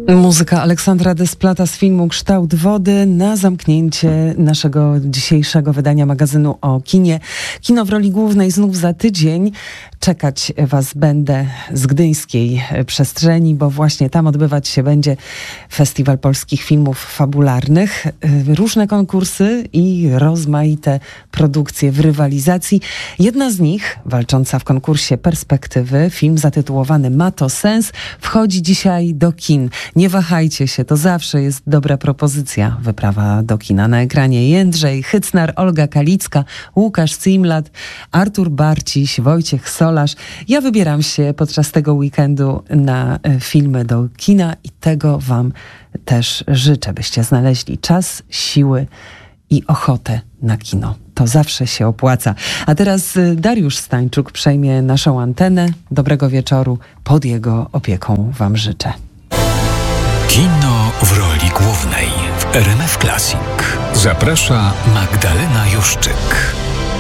Muzyka Aleksandra Desplat z filmu Kształt wody na zamknięcie naszego dzisiejszego wydania magazynu o kinie. Kino w roli głównej znów za tydzień. Czekać Was będę z gdyńskiej przestrzeni, bo właśnie tam odbywać się będzie Festiwal Polskich Filmów Fabularnych. Różne konkursy i rozmaite produkcje w rywalizacji. Jedna z nich, walcząca w konkursie Perspektywy, film zatytułowany Ma to sens, wchodzi dzisiaj do kin. Nie wahajcie się, to zawsze jest dobra propozycja. Wyprawa do kina. Na ekranie Jędrzej Hycnar, Olga Kalicka, Łukasz Cimlat, Artur Barciś, Wojciech Solarz. Ja wybieram się podczas tego weekendu na filmy do kina i tego Wam też życzę, byście znaleźli czas, siły i ochotę na kino. To zawsze się opłaca. A teraz Dariusz Stańczuk przejmie naszą antenę. Dobrego wieczoru. Pod jego opieką Wam życzę. Kino w roli głównej w RMF Classic. Zaprasza Magdalena Juszczyk.